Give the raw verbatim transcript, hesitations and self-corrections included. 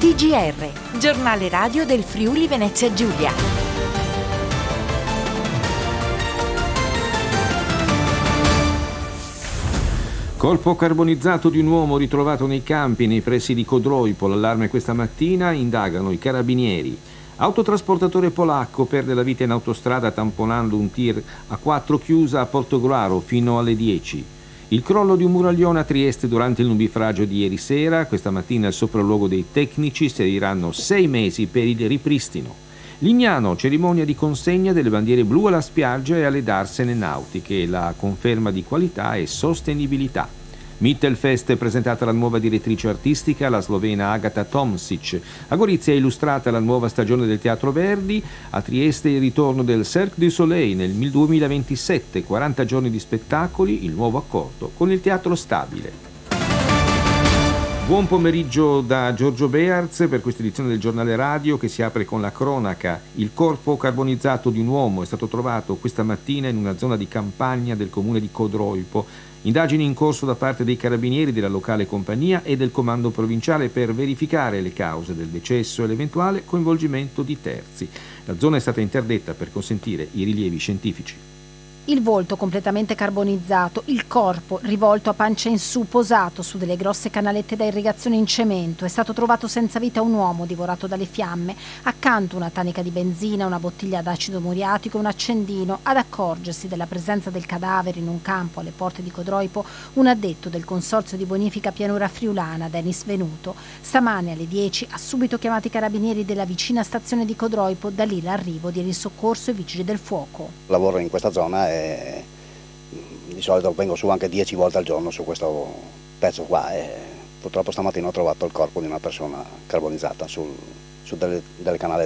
T G R, giornale radio del Friuli Venezia Giulia. Corpo carbonizzato di un uomo ritrovato nei campi nei pressi di Codroipo. L'allarme questa mattina, indagano i carabinieri. Autotrasportatore polacco perde la vita in autostrada tamponando un tir a quattro chiusa a Portogruaro fino alle dieci. Il crollo di un muraglione a Trieste durante il nubifragio di ieri sera. Questa mattina al sopralluogo dei tecnici serviranno sei mesi per il ripristino. Lignano, cerimonia di consegna delle bandiere blu alla spiaggia e alle darsene nautiche, la conferma di qualità e sostenibilità. Mittelfest è presentata la nuova direttrice artistica, la slovena Agata Tomsic. A Gorizia è illustrata la nuova stagione del Teatro Verdi. A Trieste il ritorno del Cirque du Soleil nel duemilaventisette, quaranta giorni di spettacoli, il nuovo accordo con il Teatro Stabile. Buon pomeriggio da Giorgio Bearz per questa edizione del giornale radio che si apre con la cronaca. Il corpo carbonizzato di un uomo è stato trovato questa mattina in una zona di campagna del comune di Codroipo. Indagini in corso da parte dei carabinieri della locale compagnia e del comando provinciale per verificare le cause del decesso e l'eventuale coinvolgimento di terzi. La zona è stata interdetta per consentire i rilievi scientifici. Il volto completamente carbonizzato, il corpo rivolto a pancia in su, posato su delle grosse canalette da irrigazione in cemento. È stato trovato senza vita un uomo divorato dalle fiamme, accanto una tanica di benzina, una bottiglia d'acido muriatico e un accendino. Ad accorgersi della presenza del cadavere in un campo alle porte di Codroipo un addetto del consorzio di bonifica pianura friulana, Denis Venuto. Stamane alle dieci ha subito chiamato i carabinieri della vicina stazione di Codroipo, da lì l'arrivo di soccorso e vigili del fuoco. Lavoro in questa zona e di solito vengo su anche dieci volte al giorno su questo pezzo qua e purtroppo stamattina ho trovato il corpo di una persona carbonizzata sul, su delle, delle canale